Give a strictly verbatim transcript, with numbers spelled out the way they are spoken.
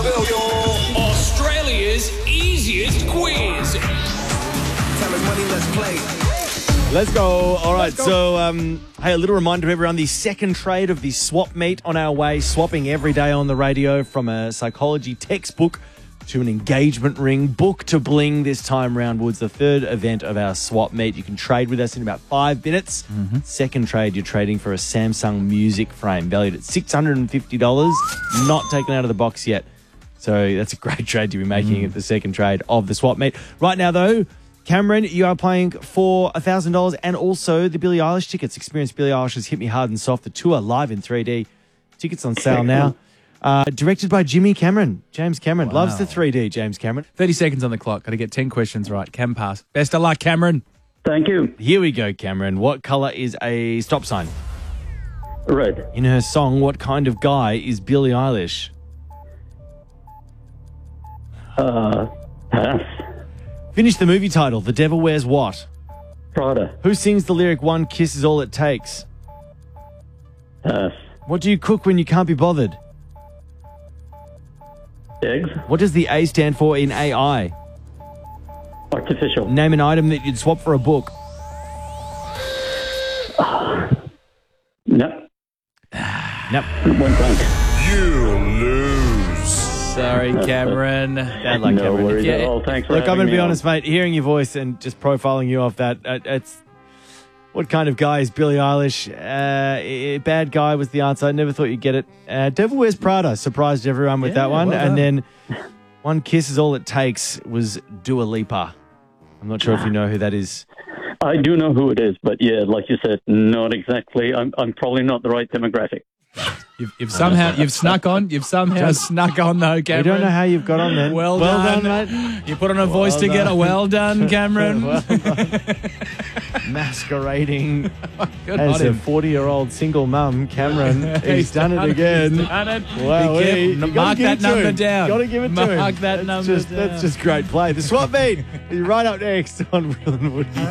Australia's easiest quiz. Tell us money, let's play. Let's go. All right, so, um, hey, a little reminder to everyone, the second trade of the swap meet on our way, swapping every day on the radio from a psychology textbook to an engagement ring, book to bling this time round, Woods, the third event of our swap meet. You can trade with us in about five minutes. Mm-hmm. Second trade, you're trading for a Samsung music frame valued at six hundred fifty dollars, not taken out of the box yet. So that's a great trade to be making mm. at the second trade of the swap meet. Right now, though, Cameron, you are playing for one thousand dollars and also the Billie Eilish tickets. Experience Billie Eilish's Hit Me Hard and Soft, the tour live in three D. Tickets on sale now. Uh, directed by Jimmy Cameron. James Cameron. Wow. Loves the three D, James Cameron. thirty seconds on the clock. Got to get ten questions right. Cam pass. Best of luck, Cameron. Thank you. Here we go, Cameron. What colour is a stop sign? Red. In her song, what kind of guy is Billie Eilish? Uh, pass. Finish the movie title. The Devil Wears What? Prada. Who sings the lyric, one kiss is all it takes? Pass. What do you cook when you can't be bothered? Eggs. What does the A stand for in A I? Artificial. Name an item that you'd swap for a book. Uh, no. Nope. One blank. You lose. Sorry, Cameron. Bad luck, no Cameron. worries Yeah. at all. Thanks for Look, I'm having going to me be on. honest, mate. Hearing your voice and just profiling you off that, uh, it's... What kind of guy is Billie Eilish? Uh, eh, bad guy was the answer. I never thought you'd get it. Uh, Devil Wears Prada surprised everyone with Yeah, that one. well and done. then One Kiss is All It Takes was Dua Lipa. I'm not sure if you know who that is. I do know who it is, but yeah, like you said, not exactly. I'm, I'm probably not the right demographic. You've, you've somehow you've snuck on. You've somehow snuck on though, Cameron. We don't know how you've got on then. Well, well done. done, mate. You put on a voice Well together. done. Well done, Cameron. Well done. Masquerading Good as on a him. forty-year-old single mum, Cameron. He's done it again. He's done it. Wow, Be careful. you gotta Mark give that it to number him. down. Got to give it to Mark him. that that's number just, down. That's just great play. The swap meet is right up next on Will and Woody.